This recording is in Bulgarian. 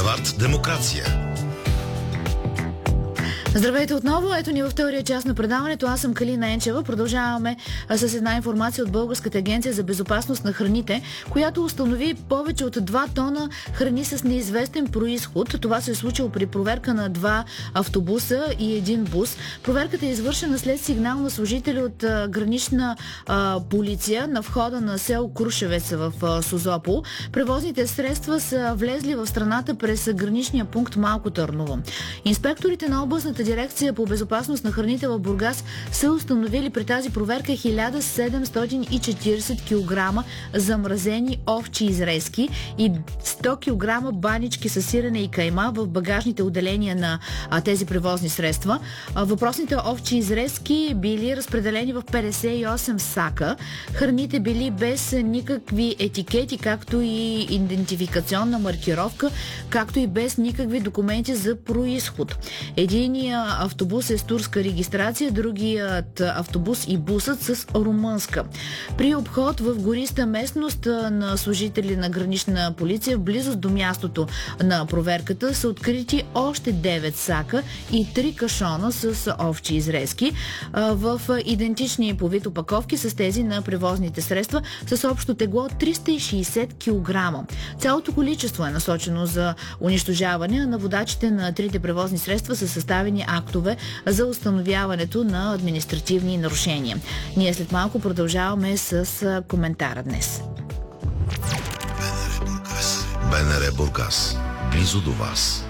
Булевард Демокрация. Здравейте отново, ето ни във втория част на предаването. Аз съм Калина Енчева. Продължаваме с една информация от Българската агенция за безопасност на храните, която установи повече от 2 тона храни с неизвестен происход. Това се е случило при проверка на 2 автобуса и 1 бус. Проверката е извършена след сигнал на служители от гранична полиция на входа на село Крушевец в Созопол. Превозните средства са влезли в страната през граничния пункт Малко Търново. Инспекторите на областната дирекция по безопасност на храните в Бургас са установили при тази проверка 1740 кг замразени овчи изрезки и 100 кг банички с сирене и кайма в багажните отделения на тези превозни средства. Въпросните овчи изрезки били разпределени в 58 сака. Храните били без никакви етикети, както и идентификационна маркировка, както и без никакви документи за происход. Единият автобус е с турска регистрация, другият автобус и бусът с румънска. При обход в гориста местност на служители на гранична полиция в близост до мястото на проверката са открити още 9 сака и 3 кашона с овчи изрезки в идентични по вид опаковки с тези на превозните средства с общо тегло 360 кг. Цялото количество е насочено за унищожаване, на водачите на трите превозни средства са съставени актове за установяването на административни нарушения. Ние след малко продължаваме с коментара днес. БНР Бургас. Близо до вас.